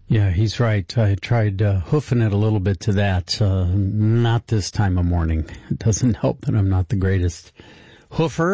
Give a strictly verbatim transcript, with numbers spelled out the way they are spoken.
Yeah, he's right. I tried uh, hoofing it a little bit to that. Uh, not this time of morning. It doesn't help that I'm not the greatest hoofer.